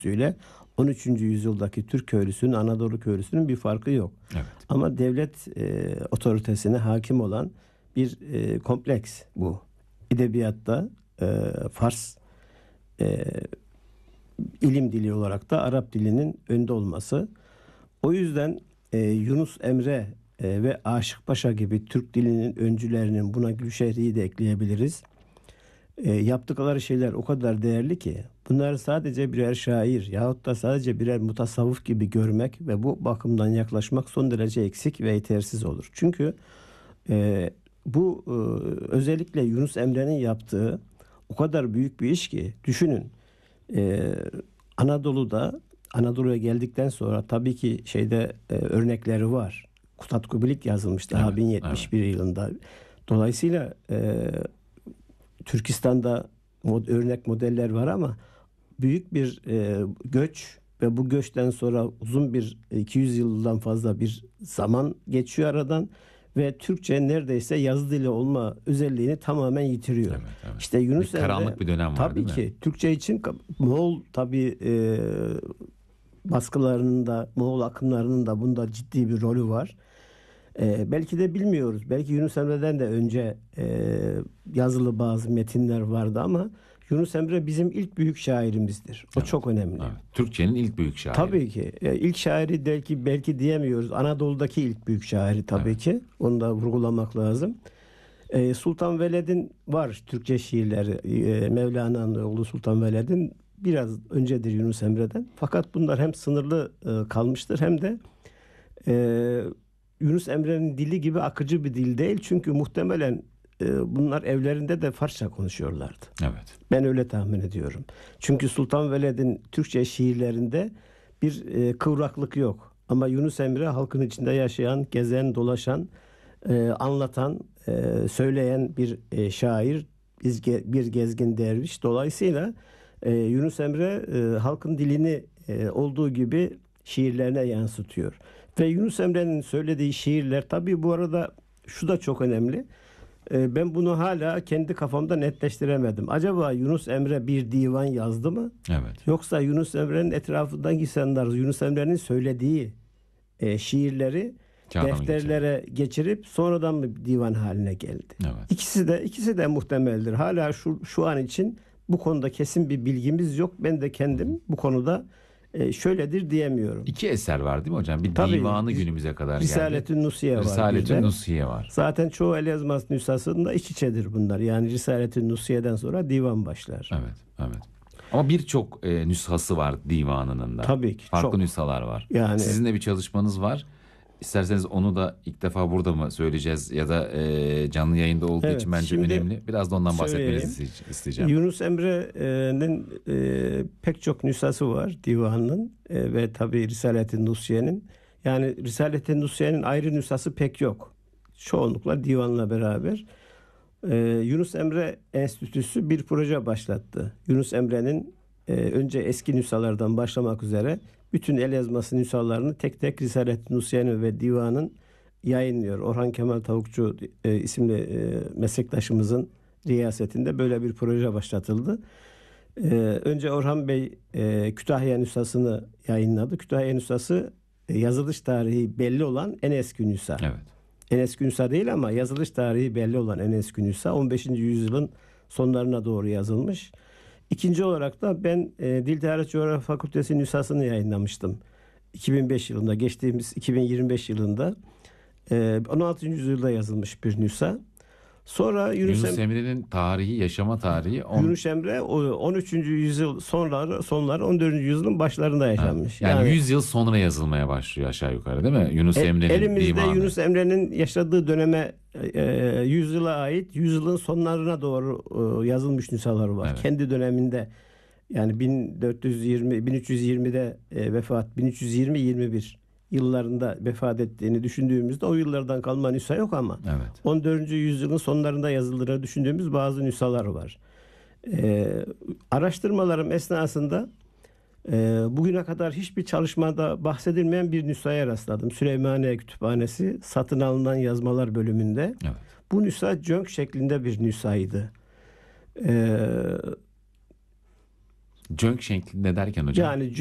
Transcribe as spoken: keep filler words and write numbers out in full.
ile on üçüncü yüzyıldaki Türk köylüsünün, Anadolu köylüsünün bir farkı yok. Evet. Ama devlet e, otoritesine hakim olan bir e, kompleks bu. Edebiyatta e, Fars e, ilim dili olarak da Arap dilinin önde olması. O yüzden e, Yunus Emre e, ve Aşık Paşa gibi Türk dilinin öncülerinin, buna Gülşehri'yi de ekleyebiliriz. E, yaptıkları şeyler o kadar değerli ki bunları sadece birer şair yahut da sadece birer mutasavvıf gibi görmek ve bu bakımdan yaklaşmak son derece eksik ve yetersiz olur. Çünkü e, bu e, özellikle Yunus Emre'nin yaptığı o kadar büyük bir iş ki, düşünün. Ee, Anadolu'da Anadolu'ya geldikten sonra tabii ki şeyde e, örnekleri var. Kutat Kubilik yazılmış daha Evet, bin yetmiş bir evet. yılında. Dolayısıyla e, Türkistan'da mod, örnek modeller var ama büyük bir e, göç ve bu göçten sonra uzun bir iki yüz yıldan fazla bir zaman geçiyor aradan ve Türkçe neredeyse yazı dili olma özelliğini tamamen yitiriyor. Evet, evet. İşte Yunus Bir Emre karanlık bir dönem var, tabii değil mi? ki Türkçe için Moğol tabii e, baskılarının da Moğol akımlarının da bunda ciddi bir rolü var. E, belki de bilmiyoruz. Belki Yunus Emre'den de önce e, yazılı bazı metinler vardı ama Yunus Emre bizim ilk büyük şairimizdir. O Evet, çok önemli. Evet. Türkçenin ilk büyük şairi. Tabii ki. E, ilk şairi belki belki diyemiyoruz. Anadolu'daki ilk büyük şairi tabii Evet. ki. Onu da vurgulamak lazım. E, Sultan Veled'in var Türkçe şiirleri. E, Mevlana'nın oğlu Sultan Veled'in biraz öncedir Yunus Emre'den. Fakat bunlar hem sınırlı e, kalmıştır hem de e, Yunus Emre'nin dili gibi akıcı bir dil değil. Çünkü muhtemelen e, bunlar evlerinde de Farsça konuşuyorlardı. Evet. Ben öyle tahmin ediyorum. Çünkü Sultan Veled'in Türkçe şiirlerinde bir e, kıvraklık yok. Ama Yunus Emre halkın içinde yaşayan, gezen, dolaşan, e, anlatan, e, söyleyen bir e, şair, bir, bir gezgin derviş. Dolayısıyla e, Yunus Emre e, halkın dilini e, olduğu gibi şiirlerine yansıtıyor. Ve Yunus Emre'nin söylediği şiirler, tabii bu arada şu da çok önemli. Ben bunu hala kendi kafamda netleştiremedim. Acaba Yunus Emre bir divan yazdı mı? Evet. Yoksa Yunus Emre'nin etrafındaki insanlar Yunus Emre'nin söylediği e, şiirleri Kağıda mı defterlere geçirip sonradan mı divan haline geldi? Evet. İkisi de ikisi de muhtemeldir. Hala şu şu an için bu konuda kesin bir bilgimiz yok. Ben de kendim bu konuda e, şöyledir diyemiyorum. İki eser var değil mi hocam? Bir Tabii, divanı günümüze kadar geldi. Risaletün Nusiye var. Risaletün bizde. Nusiye var. Zaten çoğu el yazması nüshasında iç içedir bunlar. Yani Risaletün Nusiye'den sonra divan başlar. Evet, evet. Ama birçok e, nüshası var divanının da. Tabii ki, Farklı çok. nüshalar var. Yani- Sizin de bir çalışmanız var. İsterseniz onu da ilk defa burada mı söyleyeceğiz ya da e, canlı yayında olduğu Evet, için bence şimdi önemli. Biraz da ondan bahsetmenizi söyleyeyim. iste- isteyeceğim. Yunus Emre'nin e, pek çok nüshası var divanının e, ve tabii Risaletün Nusiye'nin. Yani Risaletün Nusiye'nin ayrı nüshası pek yok. Çoğunlukla divanla beraber. E, Yunus Emre Enstitüsü bir proje başlattı. Yunus Emre'nin e, önce eski nüshalardan başlamak üzere bütün el yazması nüshalarını tek tek Risaletün Nusiye'nin ve divanın yayınlıyor. Orhan Kemal Tavukçu e, isimli e, meslektaşımızın riyasetinde böyle bir proje başlatıldı. E, önce Orhan Bey e, Kütahya nüshasını yayınladı. Kütahya nüshası e, yazılış tarihi belli olan en eski nüsha. Evet. En eski nüsha değil ama yazılış tarihi belli olan en eski nüsha on beşinci yüzyılın sonlarına doğru yazılmış. İkinci olarak da ben e, Dil Tarih Coğrafya Fakültesi nüshasını yayınlamıştım. iki bin beş yılında, geçtiğimiz iki bin yirmi beş yılında e, on altıncı yüzyılda yazılmış bir nüsha. Sonra Yunus, Yunus Em- Emre'nin tarihi, yaşama tarihi on... Yunus Emre o on üçüncü yüzyıl sonları, sonları on dördüncü yüzyılın başlarında yaşanmış. Yani, yüz yıl sonra yazılmaya başlıyor aşağı yukarı değil mi? Yunus E, Emre'nin elimizde divanı. Yunus Emre'nin yaşadığı döneme e, yüzyıla ait yüzyılın sonlarına doğru e, yazılmış nüshaları var. Evet. Kendi döneminde yani bin dört yüz yirmi bin üç yüz yirmide e, vefat bin üç yüz yirmi yirmi bir yıllarında vefat ettiğini düşündüğümüzde o yıllardan kalma nüsha yok ama Evet. on dördüncü yüzyılın sonlarında yazıldığını düşündüğümüz bazı nüshalar var. E, araştırmalarım esnasında e, bugüne kadar hiçbir çalışmada bahsedilmeyen bir nüshaya rastladım. Süleymaniye Kütüphanesi satın alınan yazmalar bölümünde. Evet. Bu nüsha cönk şeklinde bir nüshaydı. E, Cönk şeklinde derken hocam. Yani